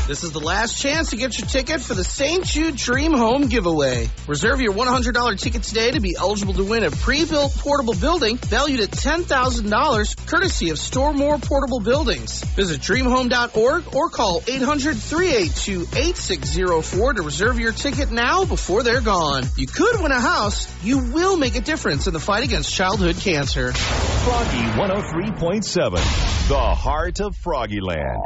This is the last chance to get your ticket for the St. Jude Dream Home giveaway. Reserve your $100 ticket today to be eligible to win a pre-built portable building valued at $10,000, courtesy of Store More Portable Buildings. Visit dreamhome.org or call 800-382-8604 to reserve your ticket now before they're gone. You could win a house. You will make a difference in the fight against childhood cancer. Froggy 103.7, the heart of Froggyland.